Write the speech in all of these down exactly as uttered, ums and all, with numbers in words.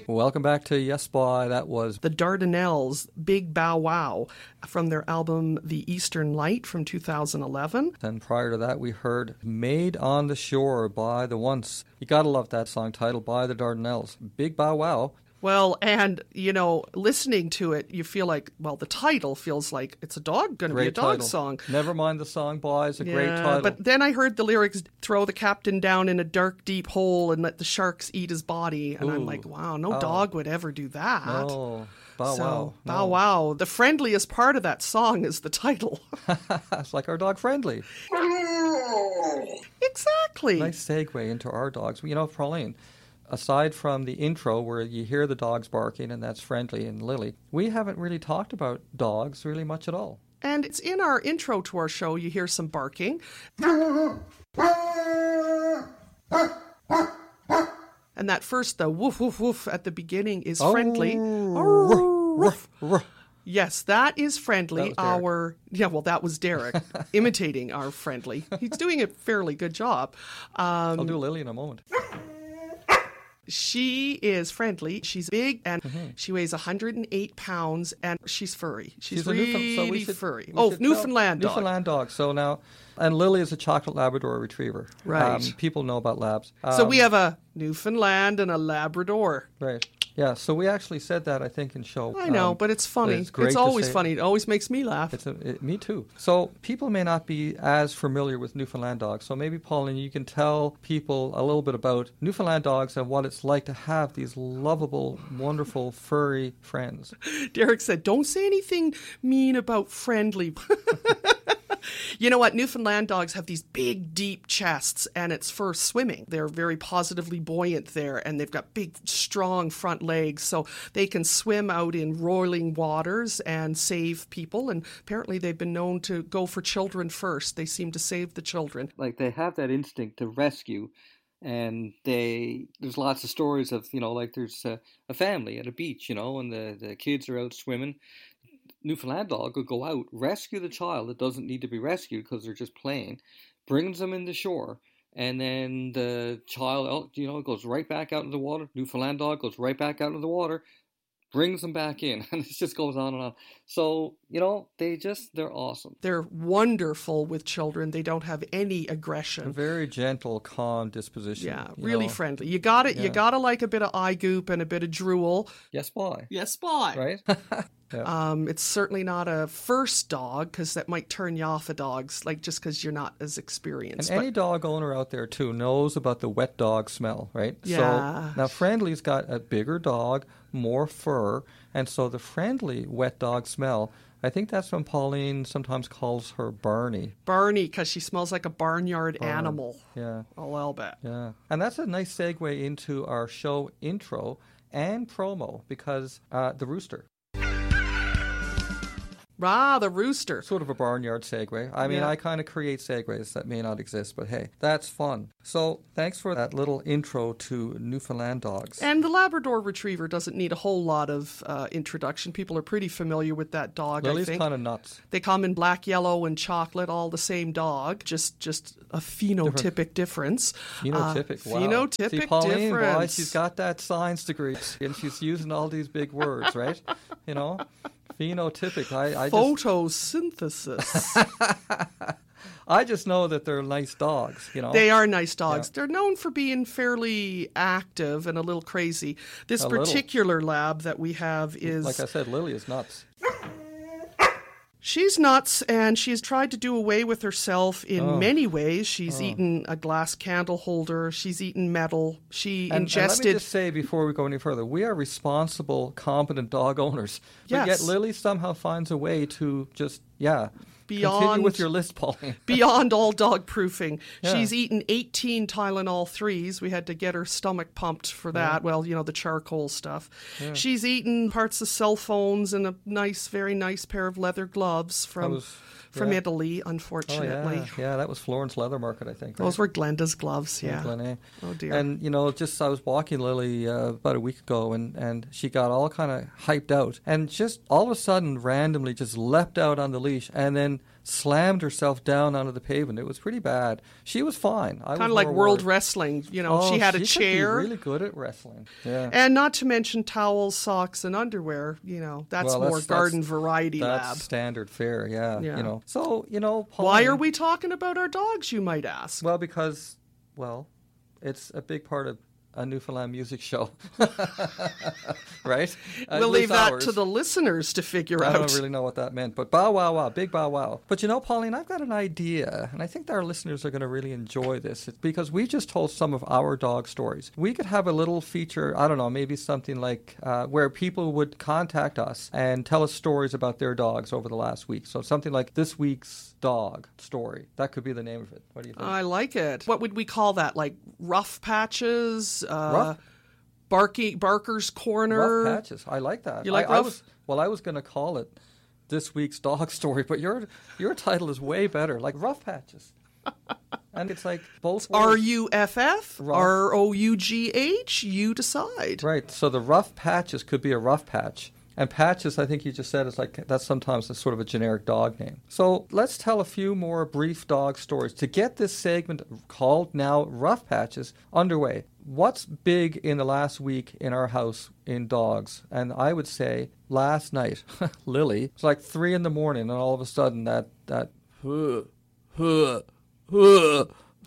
Welcome back to Yes Boy. That was The Dardanelles, Big Bow Wow, from their album The Eastern Light from two thousand eleven. And prior to that, we heard Made on the Shore by the Once. You gotta love that song title, by the Dardanelles. Big Bow Wow. Well, and, you know, listening to it, you feel like, well, the title feels like it's a dog, going to be a dog title. song. Never mind the song, boys, a yeah, great title. But then I heard the lyrics, throw the captain down in a dark, deep hole and let the sharks eat his body. And Ooh. I'm like, wow, no oh. dog would ever do that. No. Bow so, wow. Bow no. wow. The friendliest part of that song is the title. It's like our dog Friendly. Exactly. Nice segue into our dogs. You know, Pauline, aside from the intro where you hear the dogs barking, and that's Friendly and Lily, we haven't really talked about dogs really much at all. And it's in our intro to our show, you hear some barking. And that first, the woof, woof, woof at the beginning is Friendly. Oh, ruff, ruff. Yes, that is Friendly. That was our yeah, well, that was Derek imitating our Friendly. He's doing a fairly good job. Um, I'll do Lily in a moment. She is Friendly. She's big, and mm-hmm. she weighs one hundred eight pounds, and she's furry. She's, she's really Newfound- so we should, furry. We Oh, should Newfoundland tell, dog. Newfoundland dog. So now, and Lily is a chocolate Labrador retriever. Right. Um, people know about labs. Um, so we have a Newfoundland and a Labrador. Right. Yeah, so we actually said that, I think, in show. I know, um, but it's funny. It's, great it's to always say. funny. It always makes me laugh. It's a, it, me too. So people may not be as familiar with Newfoundland dogs. So maybe, Pauline, you can tell people a little bit about Newfoundland dogs and what it's like to have these lovable, wonderful, furry friends. Derek said, don't say anything mean about Friendly. You know what? Newfoundland dogs have these big, deep chests, and it's for swimming. They're very positively buoyant there, and they've got big, strong front legs, so they can swim out in roiling waters and save people. And apparently they've been known to go for children first. They seem to save the children. Like, they have that instinct to rescue. And they, there's lots of stories of, you know, like there's a, a family at a beach, you know, and the, the kids are out swimming. Newfoundland dog will go out, rescue the child that doesn't need to be rescued because they're just playing, brings them in the shore, and then the child, you know, goes right back out in the water. Newfoundland dog goes right back out in the water, brings them back in, and it just goes on and on. So, you know, they just, they're awesome. They're wonderful with children. They don't have any aggression. A very gentle, calm disposition. Yeah, really know. friendly. You got it. Yeah. You got to like a bit of eye goop and a bit of drool. Yes, boy. Yes, boy. Right? Yeah. Um, it's certainly not a first dog, because that might turn you off of dogs, like just because you're not as experienced. And but, any dog owner out there, too, knows about the wet dog smell, right? Yeah. So now Friendly's got a bigger dog, more fur, and so the Friendly wet dog smell, I think that's when Pauline sometimes calls her Barney. Barney, because she smells like a barnyard Barn. animal. Yeah. Oh, I'll bet. Yeah. And that's a nice segue into our show intro and promo, because uh, the rooster. Ah, the rooster. Sort of a barnyard segue. I mean, Yeah. I kind of create segues that may not exist, but hey, that's fun. So thanks for that little intro to Newfoundland dogs. And the Labrador Retriever doesn't need a whole lot of uh, introduction. People are pretty familiar with that dog, Lily's I think. kind of nuts. They come in black, yellow, and chocolate, all the same dog, just just a phenotypic difference. Phenotypic, uh, wow. Phenotypic See, Pauline, difference. boy, she's got that science degree, and she's using all these big words, right? You know? Phenotypic. I, I Photosynthesis. Just, I just know that they're nice dogs, you know. They are nice dogs. Yeah. They're known for being fairly active and a little crazy. This A particular little. lab that we have is... Like I said, Lily is nuts. She's nuts, and she's tried to do away with herself in oh. many ways. She's oh. eaten a glass candle holder. She's eaten metal. She and, ingested... And let me just say before we go any further, we are responsible, competent dog owners. Yes. But yet Lily somehow finds a way to just, yeah... Beyond, Continue with your list, Pauline. Beyond all dog proofing. Yeah. She's eaten eighteen Tylenol threes. We had to get her stomach pumped for that. Yeah. Well, you know, the charcoal stuff. Yeah. She's eaten parts of cell phones and a nice, very nice pair of leather gloves from was, from yeah. Italy, unfortunately. Oh, yeah. yeah, that was Florence Leather Market, I think. Right? Those were Glenda's gloves, yeah. Glen Oh, dear. And, you know, just I was walking Lily uh, about a week ago, and, and she got all kind of hyped out. And just all of a sudden, randomly, just leapt out on the leash, and then slammed herself down onto the pavement. It was pretty bad. She was fine. Kind of like World worried. Wrestling. You know, oh, she had a she chair. Could be really good at wrestling. Yeah. And not to mention towels, socks, and underwear. You know, that's well, more that's, garden that's, variety that's lab. standard fare, yeah, yeah. You know. So, you know, Pauline, why are we talking about our dogs, you might ask? Well, because, well, it's a big part of a Newfoundland music show, right? We'll leave that ours. to the listeners to figure I out. I don't really know what that meant, but bow wow wow, big bow wow. But you know, Pauline, I've got an idea, and I think our listeners are going to really enjoy this. It's because we just told some of our dog stories. We could have a little feature, I don't know, maybe something like uh, where people would contact us and tell us stories about their dogs over the last week. So something like this week's dog story. That could be the name of it. What do you think? I like it. What would we call that? Like rough patches? Uh, rough, Barky, Barker's Corner. Rough patches. I like that. You like I, rough? I was, well, I was going to call it this week's dog story, but your your title is way better. Like rough patches. And it's like both words. R U F F, R O U G H, you decide. Right. So the rough patches could be a rough patch. And patches, I think you just said, is like that's sometimes a sort of a generic dog name. So let's tell a few more brief dog stories to get this segment called now Rough Patches underway. What's big in the last week in our house in dogs? And I would say last night, Lily, it's like three in the morning, and all of a sudden that that huh, huh, huh,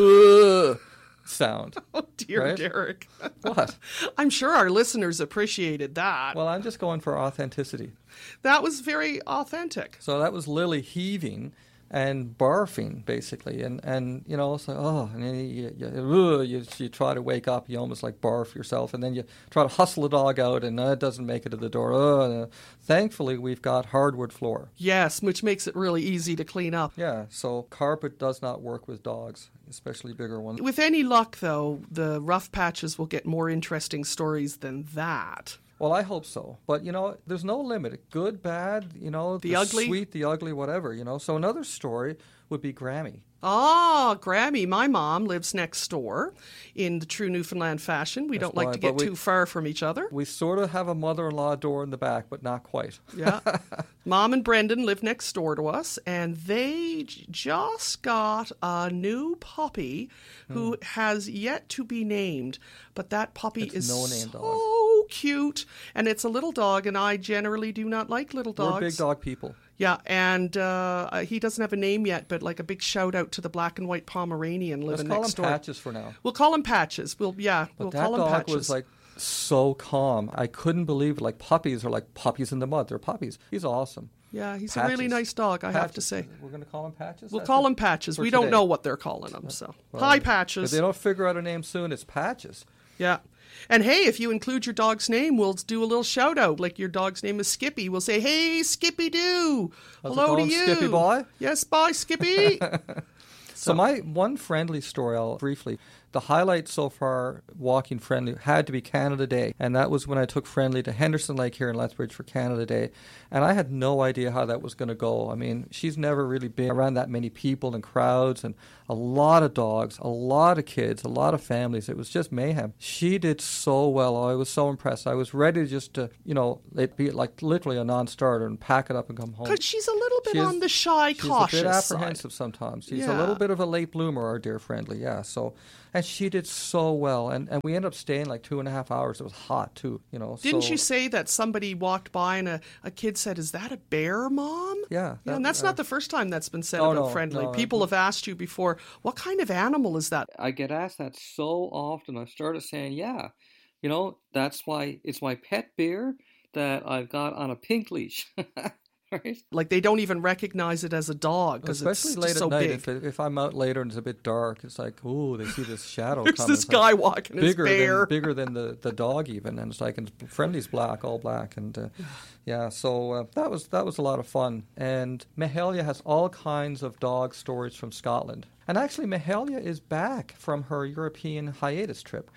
huh, sound. Oh, dear, right? Derek. What? I'm sure our listeners appreciated that. Well, I'm just going for authenticity. That was very authentic. So that was Lily heaving and barfing, basically. And, and you know, it's like, oh, and then you, you, you, you try to wake up, you almost like barf yourself, and then you try to hustle the dog out, and uh, it doesn't make it to the door. Uh, thankfully, we've got hardwood floor. Yes, which makes it really easy to clean up. Yeah, so carpet does not work with dogs, especially bigger ones. With any luck, though, the rough patches will get more interesting stories than that. Well, I hope so. But, you know, there's no limit. Good, bad, you know, the, the ugly, sweet, the ugly, whatever, you know. So another story would be Grammy. Ah, Grammy. My mom lives next door in the true Newfoundland fashion. We That's don't like why, to get we, too far from each other. We sort of have a mother-in-law door in the back, but not quite. Yeah. Mom and Brendan live next door to us, and they j- just got a new puppy who hmm. has yet to be named. But that puppy it's is no name so dog. cute, and it's a little dog, and I generally do not like little dogs. We're big dog people. Yeah, and uh, he doesn't have a name yet, but like a big shout out to the black and white Pomeranian living next door. Let's call him Patches for now. We'll call him Patches. We'll yeah, but we'll that call him dog Patches. was like so calm. I couldn't believe it. Like puppies are like puppies in the mud. They're puppies. He's awesome. Yeah, he's Patches. a really nice dog, I Patches. have to say. We're going to call him Patches? We'll That's call it? him Patches. For we today. don't know what they're calling him, so. Well, Hi, Patches. If they don't figure out a name soon, it's Patches. Yeah. And hey, if you include your dog's name, we'll do a little shout out. Like your dog's name is Skippy. We'll say, hey, Skippy Doo. Hello to you. Skippy boy? Yes, bye, Skippy. so, so my one friendly story, I'll briefly. The highlight so far walking Friendly had to be Canada Day, and that was when I took Friendly to Henderson Lake here in Lethbridge for Canada Day, and I had no idea how that was going to go. I mean, she's never really been around that many people and crowds and a lot of dogs, a lot of kids, a lot of families. It was just mayhem. She did so well. I was so impressed. I was ready just to, you know, it be like literally a non-starter and pack it up and come home. Because she's a little bit she on is, the shy, she's cautious She's a bit apprehensive side. sometimes. She's yeah. a little bit of a late bloomer, our dear Friendly, yeah. So, and she did so well. And, and we ended up staying like two and a half hours. It was hot, too, you know. Didn't so, you say that somebody walked by and a, a kid said, is that a bear, Mom? Yeah. That, yeah and that's uh, not the first time that's been said oh, about no, Friendly. No, People no. have asked you before, what kind of animal is that? I get asked that so often. I started saying, yeah, you know, that's why it's my pet bear that I've got on a pink leash. Right? Like they don't even recognize it as a dog because it's especially late so at night. big. If, it, if I'm out later and it's a bit dark, it's like, ooh, they see this shadow There's coming. this guy like walking his bigger bear. Than, bigger than the, the dog even, and it's like and Friendly's black, all black, and uh, yeah. So uh, that was that was a lot of fun. And Mahalia has all kinds of dog stories from Scotland. And actually, Mahalia is back from her European hiatus trip,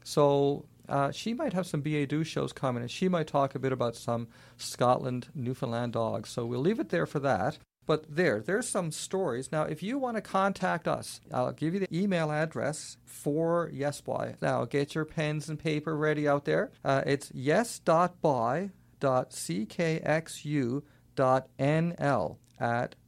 so. Uh, she might have some B A Do shows coming, and she might talk a bit about some Scotland, Newfoundland dogs. So we'll leave it there for that. But there, there's some stories. Now, if you want to contact us, I'll give you the email address for YesBoy. Now, get your pens and paper ready out there. Uh, it's yes dot boy dot c k x u dot n l at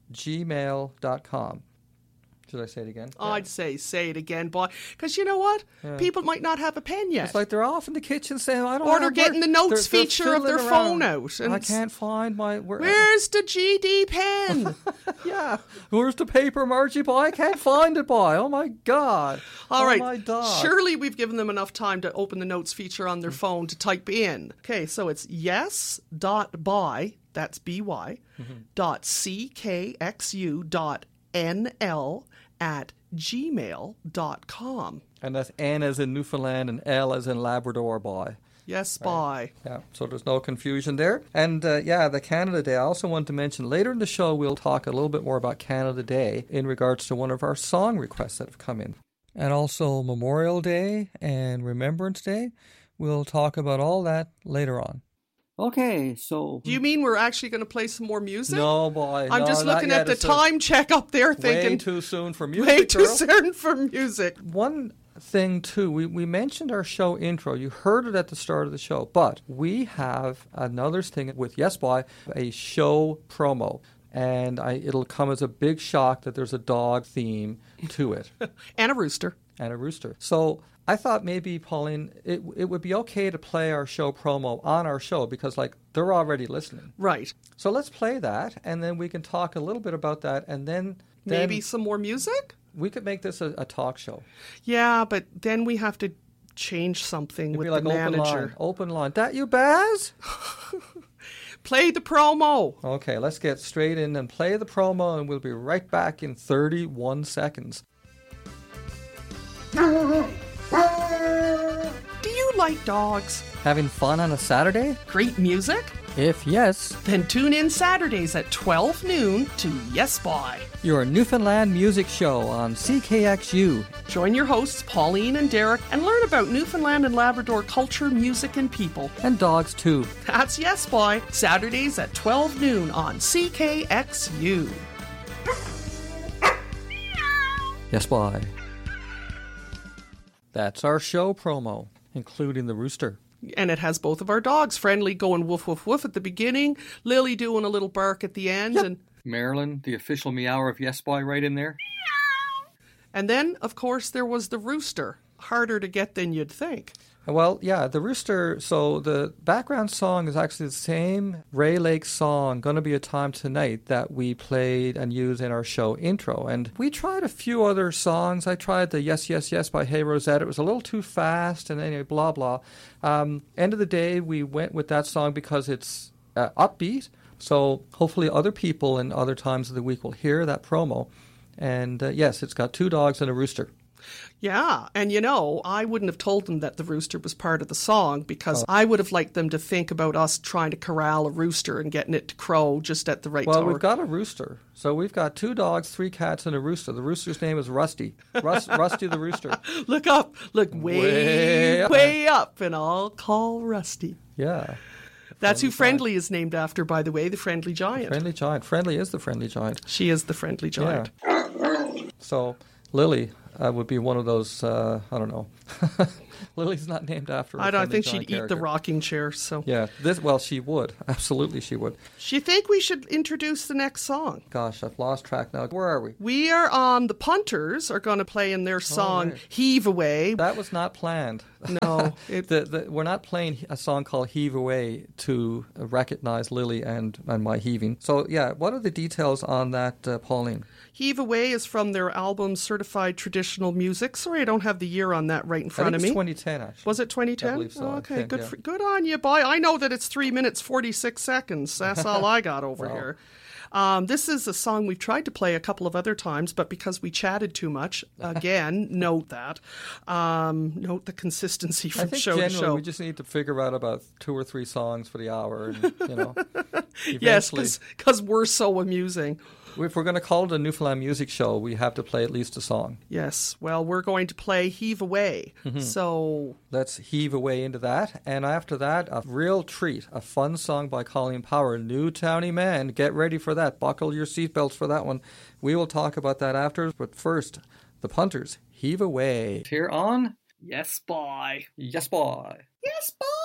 gmail dot com. Should I say it again? I'd say say it again, boy. Because you know what? Yeah. People might not have a pen yet. It's like they're off in the kitchen saying, I don't Or have they're getting word. the notes they're, feature they're of their around. phone out. And I can't find my... Where, where's the G D pen? Yeah. Where's the paper, Margie, boy? I can't find it, boy. Oh, my God. All oh, right. my dog. Surely we've given them enough time to open the notes feature on their phone to type in. Okay, so it's yes.by, that's B Y, mm-hmm. dot C K X U dot N L at gmail dot com. And that's N as in Newfoundland and L as in Labrador, boy. Yes, right. boy. Yeah, so there's no confusion there. And uh, yeah, the Canada Day, I also want to mention later in the show, we'll talk a little bit more about Canada Day in regards to one of our song requests that have come in. And also Memorial Day and Remembrance Day. We'll talk about all that later on. Okay, so... Do you mean we're actually going to play some more music? No, boy. I'm no, just looking at the it's time check up there thinking... Way too soon for music, Way too girl. soon for music. One thing, too, we, we mentioned our show intro. You heard it at the start of the show. But we have another thing with Yes Boy, a show promo. And I, it'll come as a big shock that there's a dog theme to it. And a rooster. And a rooster. So... I thought maybe, Pauline, it it would be okay to play our show promo on our show because, like, they're already listening. Right. So let's play that, and then we can talk a little bit about that, and then... then maybe some more music? We could make this a, a talk show. Yeah, but then we have to change something It'd with be like the open manager. Line, open line. That you, Baz? Play the promo. Okay, let's get straight in and play the promo, and we'll be right back in thirty-one seconds. Do you like dogs? Having fun on a Saturday? Great music? If yes, then tune in Saturdays at twelve noon to Yes Boy, your Newfoundland music show on C K X U. Join your hosts Pauline and Derek and learn about Newfoundland and Labrador culture, music, and people. And dogs too. That's Yes Boy, Saturdays at twelve noon on C K X U. Yes Boy. That's our show promo, including the rooster. And it has both of our dogs, Friendly going woof, woof, woof at the beginning, Lily doing a little bark at the end. Yep. And Marilyn, the official meower of Yes Boy, right in there. And then, of course, there was the rooster. Harder to get than you'd think. Well, yeah, the rooster, so the background song is actually the same Ray Lake song, Gonna Be a Time Tonight, that we played and used in our show intro. And we tried a few other songs. I tried the Yes, Yes, Yes by Hey Rosette. It was a little too fast, and anyway, blah, blah. Um, end of the day, we went with that song because it's uh, upbeat. So hopefully other people in other times of the week will hear that promo. And uh, yes, it's got two dogs and a rooster. Yeah, and you know, I wouldn't have told them that the rooster was part of the song because oh. I would have liked them to think about us trying to corral a rooster and getting it to crow just at the right time. Well, we've got a rooster. So we've got two dogs, three cats, and a rooster. The rooster's name is Rusty. Rus- Rusty the rooster. Look up. Look way, way up. way up, and I'll call Rusty. Yeah. That's who Friendly giant. Is named after, by the way, the Friendly Giant. The friendly Giant. Friendly is the Friendly Giant. She is the Friendly Giant. Yeah. So Lily uh, would be one of those, uh, I don't know. Lily's not named after her. I don't I think she'd eat character. the rocking chair. So yeah, this well she would. Absolutely she would. Do you think we should introduce the next song? Gosh, I've lost track now. Where are we? We are on the Punters are going to play in their song oh, right. Heave Away. That was not planned. No. It, the, the, we're not playing a song called Heave Away to recognize Lily and, and my heaving. So yeah, what are the details on that, uh, Pauline? Heave Away is from their album Certified Traditional Music. Sorry, I don't have the year on that right in front I think of it's me. twenty ten, actually. Was it twenty ten? I believe so. Oh, okay, think, good yeah. for, good on you, boy. I know that it's three minutes, forty-six seconds. That's all I got over Wow. here. Um, this is a song we've tried to play a couple of other times, but because we chatted too much, again, note that. Um, note the consistency from I think show to generally show. we just need to figure out about two or three songs for the hour. And, you know, yes, because we're so amusing. If we're going to call it a Newfoundland music show, we have to play at least a song. Yes. Well, we're going to play Heave Away. Mm-hmm. So let's heave away into that. And after that, a real treat, a fun song by Colleen Power, New Townie Man. Get ready for that. Buckle your seatbelts for that one. We will talk about that after. But first, the Punters, Heave Away. Here on Yes, boy. Yes, boy. Yes, boy.